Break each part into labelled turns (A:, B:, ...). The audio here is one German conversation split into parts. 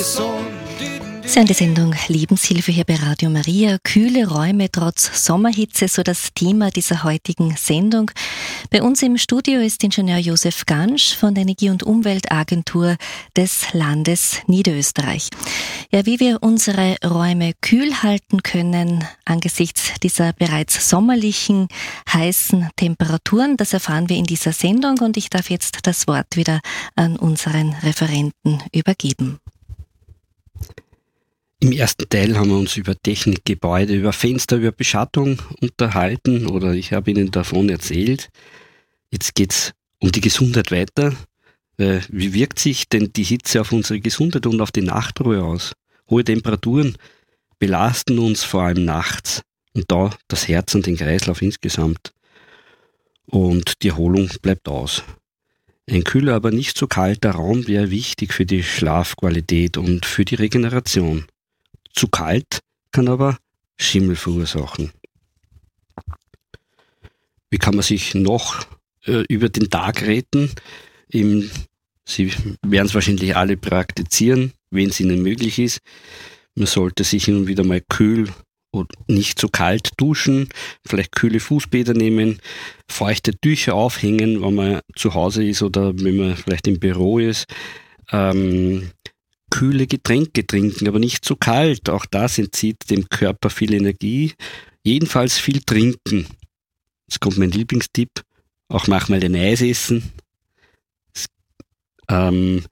A: Sie hören die Sendung Lebenshilfe hier bei Radio Maria. Kühle Räume trotz Sommerhitze, so das Thema dieser heutigen Sendung. Bei uns im Studio ist Ingenieur Josef Gansch von der Energie- und Umweltagentur des Landes Niederösterreich. Ja, wie wir unsere Räume kühl halten können angesichts dieser bereits sommerlichen, heißen Temperaturen, das erfahren wir in dieser Sendung und ich darf jetzt das Wort wieder an unseren Referenten übergeben.
B: Im ersten Teil haben wir uns über Technik, Gebäude, über Fenster, über Beschattung unterhalten oder ich habe Ihnen davon erzählt. Jetzt geht es um die Gesundheit weiter. Wie wirkt sich denn die Hitze auf unsere Gesundheit und auf die Nachtruhe aus? Hohe Temperaturen belasten uns vor allem nachts und da das Herz und den Kreislauf insgesamt. Und die Erholung bleibt aus. Ein kühler, aber nicht so kalter Raum wäre wichtig für die Schlafqualität und für die Regeneration. Zu kalt kann aber Schimmel verursachen. Wie kann man sich noch über den Tag retten? Sie werden es wahrscheinlich alle praktizieren, wenn es Ihnen möglich ist. Man sollte sich hin und wieder mal kühl und nicht so kalt duschen, vielleicht kühle Fußbäder nehmen, feuchte Tücher aufhängen, wenn man zu Hause ist oder wenn man vielleicht im Büro ist. Kühle Getränke trinken, aber nicht zu kalt. Auch das entzieht dem Körper viel Energie. Jedenfalls viel trinken. Jetzt kommt mein Lieblingstipp. Auch manchmal ein Eis essen. Und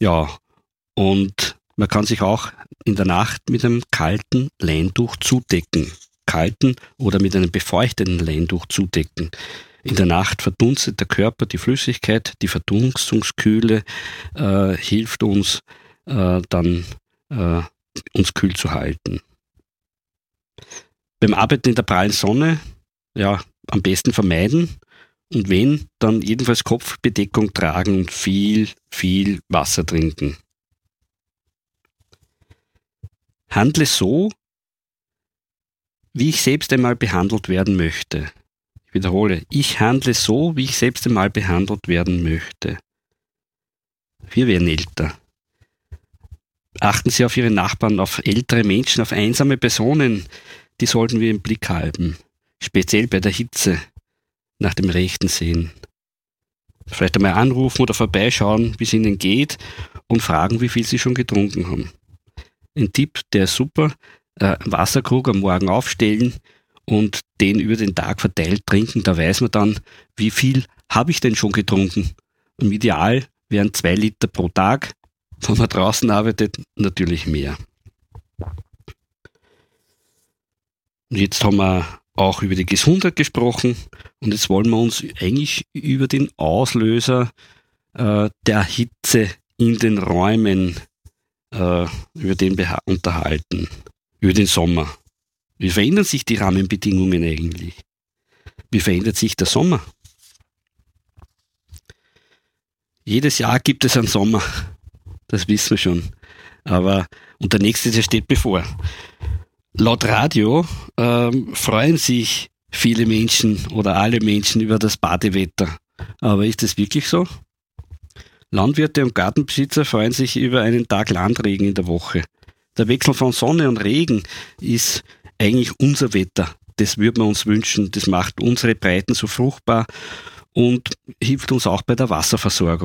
B: man kann sich auch in der Nacht mit einem kalten Leintuch zudecken. Kalten oder mit einem befeuchteten Leintuch zudecken. In der Nacht verdunstet der Körper die Flüssigkeit, die Verdunstungskühle hilft uns, uns kühl zu halten. Beim Arbeiten in der prallen Sonne, ja, am besten vermeiden und wenn, dann jedenfalls Kopfbedeckung tragen und viel Wasser trinken. Handle so, wie ich selbst einmal behandelt werden möchte. Ich wiederhole, ich handle so, wie ich selbst einmal behandelt werden möchte. Wir werden älter. Achten Sie auf Ihre Nachbarn, auf ältere Menschen, auf einsame Personen. Die sollten wir im Blick halten. Speziell bei der Hitze nach dem Rechten sehen. Vielleicht einmal anrufen oder vorbeischauen, wie es Ihnen geht und fragen, wie viel Sie schon getrunken haben. Ein Tipp, der ist super. Wasserkrug am Morgen aufstellen und den über den Tag verteilt trinken. Da weiß man dann, wie viel habe ich denn schon getrunken. Im Ideal wären 2 Liter pro Tag. Wenn man draußen arbeitet, natürlich mehr. Und jetzt haben wir auch über die Gesundheit gesprochen und jetzt wollen wir uns eigentlich über den Auslöser der Hitze in den Räumen über den unterhalten, über den Sommer. Wie verändern sich die Rahmenbedingungen eigentlich? Wie verändert sich der Sommer? Jedes Jahr gibt es einen Sommer. Das wissen wir schon. Und der nächste, der steht bevor. Laut Radio freuen sich viele Menschen oder alle Menschen über das Badewetter. Aber ist das wirklich so? Landwirte und Gartenbesitzer freuen sich über einen Tag Landregen in der Woche. Der Wechsel von Sonne und Regen ist eigentlich unser Wetter. Das würden wir uns wünschen. Das macht unsere Breiten so fruchtbar und hilft uns auch bei der Wasserversorgung.